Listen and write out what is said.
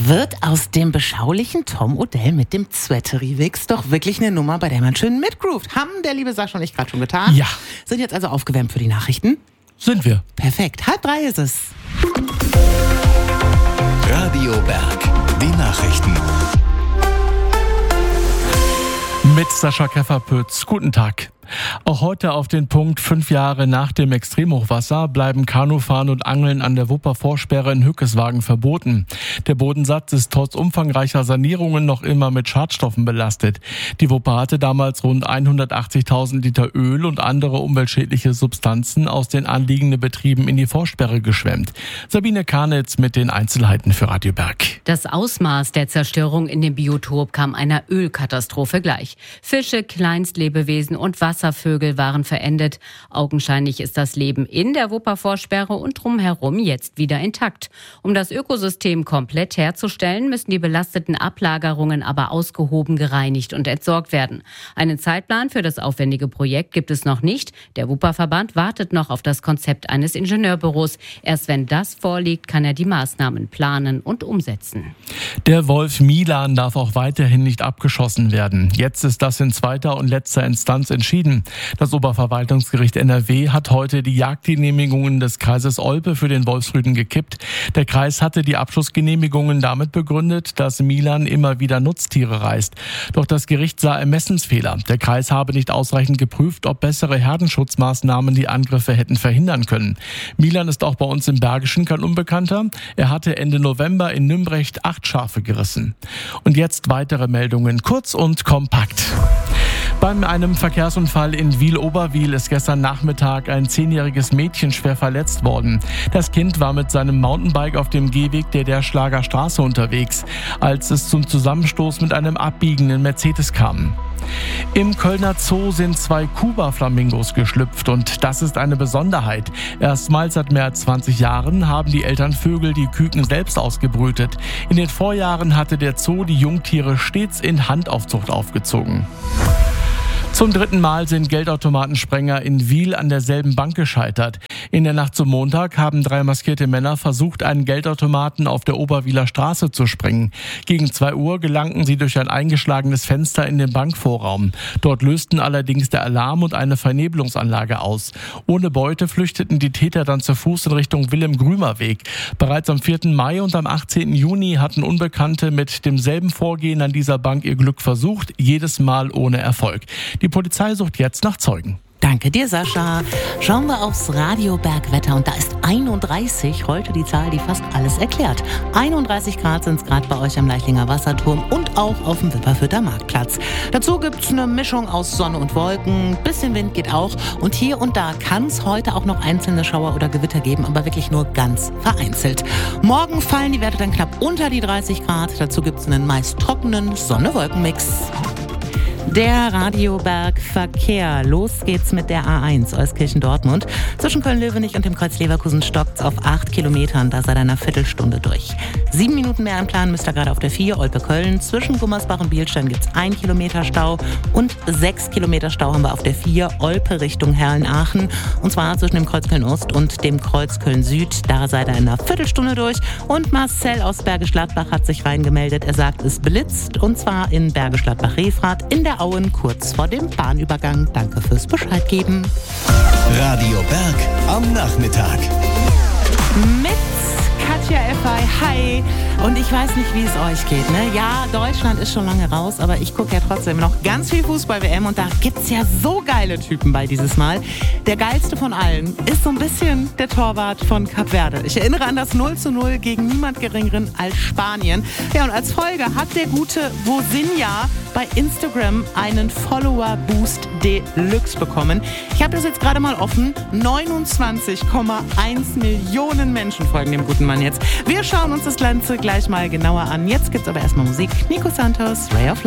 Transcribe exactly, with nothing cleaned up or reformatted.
wird aus dem beschaulichen Tom Odell mit dem Sweatery-Wix doch wirklich eine Nummer, bei der man schön mitgroovt. Haben der liebe Sascha und ich gerade schon getan. Ja. Sind jetzt also aufgewärmt für die Nachrichten? Sind wir. Perfekt. Halb drei ist es. Radio Berg, die Nachrichten. Mit Sascha Kefferpütz. Guten Tag. Auch heute auf den Punkt fünf Jahre nach dem Extremhochwasser bleiben Kanufahren und Angeln an der Wupper-Vorsperre in Hückeswagen verboten. Der Bodensatz ist trotz umfangreicher Sanierungen noch immer mit Schadstoffen belastet. Die Wupper hatte damals rund hundertachtzigtausend Liter Öl und andere umweltschädliche Substanzen aus den anliegenden Betrieben in die Vorsperre geschwemmt. Sabine Karnitz mit den Einzelheiten für Radio Berg. Das Ausmaß der Zerstörung in dem Biotop kam einer Ölkatastrophe gleich. Fische, Kleinstlebewesen und Wasser Wasservögel waren verendet. Augenscheinlich ist das Leben in der Wupper-Vorsperre und drumherum jetzt wieder intakt. Um das Ökosystem komplett herzustellen, müssen die belasteten Ablagerungen aber ausgehoben, gereinigt und entsorgt werden. Einen Zeitplan für das aufwendige Projekt gibt es noch nicht. Der Wupperverband wartet noch auf das Konzept eines Ingenieurbüros. Erst wenn das vorliegt, kann er die Maßnahmen planen und umsetzen. Der Wolf Milan darf auch weiterhin nicht abgeschossen werden. Jetzt ist das in zweiter und letzter Instanz entschieden. Das Oberverwaltungsgericht N R W hat heute die Jagdgenehmigungen des Kreises Olpe für den Wolfsrüden gekippt. Der Kreis hatte die Abschussgenehmigungen damit begründet, dass Milan immer wieder Nutztiere reißt. Doch das Gericht sah Ermessensfehler. Der Kreis habe nicht ausreichend geprüft, ob bessere Herdenschutzmaßnahmen die Angriffe hätten verhindern können. Milan ist auch bei uns im Bergischen kein Unbekannter. Er hatte Ende November in Nümbrecht acht Schafe gerissen. Und jetzt weitere Meldungen, kurz und kompakt. Bei einem Verkehrsunfall in Wil-Oberwil ist gestern Nachmittag ein zehnjähriges Mädchen schwer verletzt worden. Das Kind war mit seinem Mountainbike auf dem Gehweg der Derschlager Straße unterwegs, als es zum Zusammenstoß mit einem abbiegenden Mercedes kam. Im Kölner Zoo sind zwei Kuba-Flamingos geschlüpft und das ist eine Besonderheit. Erstmals seit mehr als zwanzig Jahren haben die Elternvögel die Küken selbst ausgebrütet. In den Vorjahren hatte der Zoo die Jungtiere stets in Handaufzucht aufgezogen. Zum dritten Mal sind Geldautomatensprenger in Wil an derselben Bank gescheitert. In der Nacht zum Montag haben drei maskierte Männer versucht, einen Geldautomaten auf der Oberwiler Straße zu sprengen. Gegen zwei Uhr gelangten sie durch ein eingeschlagenes Fenster in den Bankvorraum. Dort lösten allerdings der Alarm und eine Vernebelungsanlage aus. Ohne Beute flüchteten die Täter dann zu Fuß in Richtung Wilhelm-Grümer-Weg. Bereits am vierten Mai und am achtzehnten Juni hatten Unbekannte mit demselben Vorgehen an dieser Bank ihr Glück versucht, jedes Mal ohne Erfolg. Die Polizei sucht jetzt nach Zeugen. Danke dir, Sascha. Schauen wir aufs Radiobergwetter und da ist einunddreißig, heute die Zahl, die fast alles erklärt. einunddreißig Grad sind es gerade bei euch am Leichlinger Wasserturm und auch auf dem Wipperfürther Marktplatz. Dazu gibt es eine Mischung aus Sonne und Wolken, bisschen Wind geht auch und hier und da kann es heute auch noch einzelne Schauer oder Gewitter geben, aber wirklich nur ganz vereinzelt. Morgen fallen die Werte dann knapp unter die dreißig Grad, dazu gibt es einen meist trockenen Sonne-Wolken-Mix. Der Radioberg-Verkehr. Los geht's mit der A eins Euskirchen-Dortmund. Zwischen Köln-Löwenich und dem Kreuz Leverkusen stockt's auf acht Kilometern, da seit einer Viertelstunde durch. Sieben Minuten mehr im Plan müsst ihr gerade auf der vier Olpe-Köln. Zwischen Gummersbach und Bielstein gibt's ein Kilometer Stau und sechs Kilometer Stau haben wir auf der vier Olpe Richtung Herrn-Aachen. Und zwar zwischen dem Kreuz Köln-Ost und dem Kreuz Köln-Süd. Da seid ihr in einer Viertelstunde durch. Und Marcel aus Bergisch Gladbach hat sich reingemeldet. Er sagt, es blitzt und zwar in Bergisch Gladbach-Refrath in der Auen kurz vor dem Bahnübergang. Danke fürs Bescheid geben. Radio Berg am Nachmittag. Mit Katja Effay, hi. Und ich weiß nicht, wie es euch geht, ne? Ja, Deutschland ist schon lange raus, aber ich gucke ja trotzdem noch ganz viel Fußball-W M und da gibt's ja so geile Typen bei dieses Mal. Der geilste von allen ist so ein bisschen der Torwart von Kap Verde. Ich erinnere an das null zu null gegen niemand Geringeren als Spanien. Ja, und als Folge hat der gute Vosinha bei Instagram einen Follower-Boost Deluxe bekommen. Ich habe das jetzt gerade mal offen. neunundzwanzig Komma eins Millionen Menschen folgen dem guten Mann jetzt. Wir schauen uns das Ganze gleich mal genauer an. Jetzt gibt's aber erstmal Musik. Nico Santos, Ray of Light.